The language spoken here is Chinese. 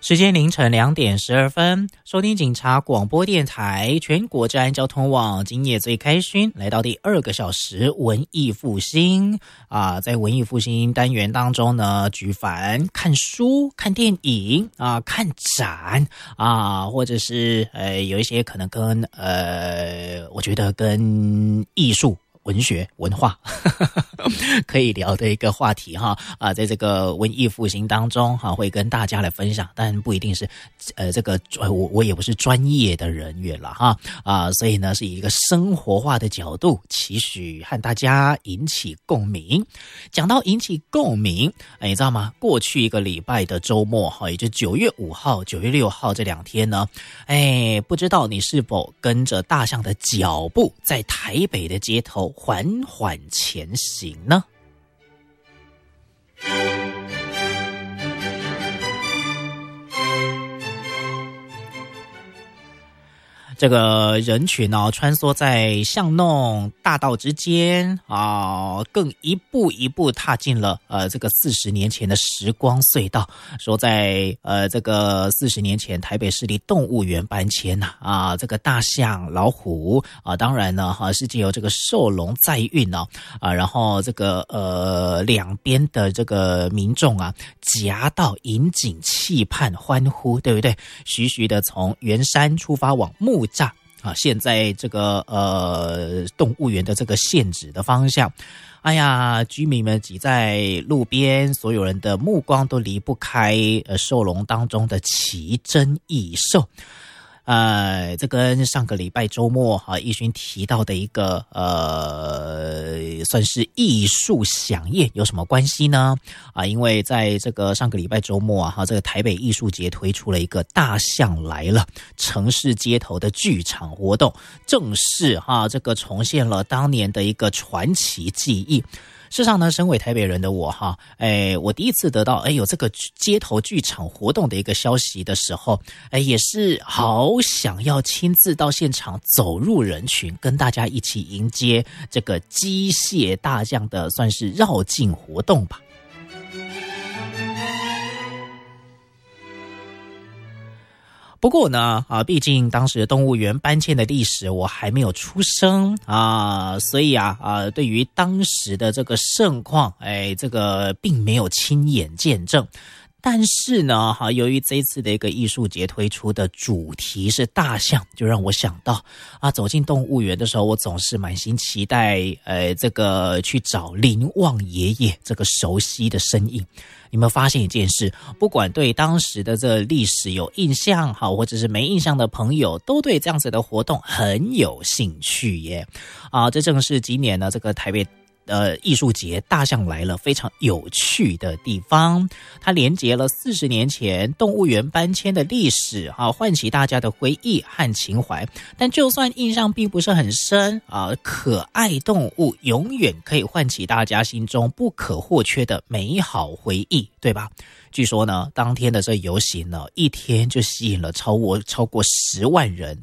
时间凌晨2:12，收听警察广播电台全国治安交通网，今夜最开心，来到第2个小时文艺复兴啊，在文艺复兴单元当中呢，举凡看书、看电影啊、看展啊，或者是有一些可能跟我觉得跟艺术。文学文化可以聊的一个话题哈啊，在这个文艺复兴当中哈，会跟大家来分享，但不一定是这个我也不是专业的人员了哈啊，所以呢是以一个生活化的角度，期许和大家引起共鸣。讲到引起共鸣，你知道吗？过去一个礼拜的周末哈，也就9月5号、9月6号这2天呢，不知道你是否跟着大象的脚步，在台北的街头缓缓前行呢？这个人群穿梭在巷弄大道之间啊，更一步一步踏进了这个40年前的时光隧道。说在这个40年前台北市立动物园搬迁啊，这个大象、老虎啊，当然呢是藉由这个兽龙载运然后这个两边的这个民众夹道引颈期盼欢呼，对不对？徐徐的从圆山出发往木栅现在这个动物园的这个现址的方向，哎呀，居民们挤在路边，所有人的目光都离不开兽笼当中的奇珍异兽。这跟上个礼拜周末奕勋提到的一个算是艺术飨宴有什么关系呢？因为在这个上个礼拜周末这个台北艺术节推出了一个大象来了城市街头的剧场活动，正式这个重现了当年的一个传奇记忆。事实上呢，身为台北人的我我第一次得到有这个街头剧场活动的一个消息的时候，也是好想要亲自到现场走入人群，跟大家一起迎接这个机械大象的算是绕境活动吧。不过呢毕竟当时动物园搬迁的历史我还没有出生所以对于当时的这个盛况这个并没有亲眼见证。但是呢由于这一次的一个艺术节推出的主题是大象，就让我想到走进动物园的时候，我总是满心期待这个去找林旺爷爷这个熟悉的身影。你有没有发现一件事？不管对当时的这个历史有印象或者是没印象的朋友，都对这样子的活动很有兴趣耶这正是今年呢这个台北艺术节大象来了非常有趣的地方。它连结了40年前动物园搬迁的历史唤起大家的回忆和情怀。但就算印象并不是很深可爱动物永远可以唤起大家心中不可或缺的美好回忆，对吧？据说呢，当天的这游行呢，一天就吸引了超过10万人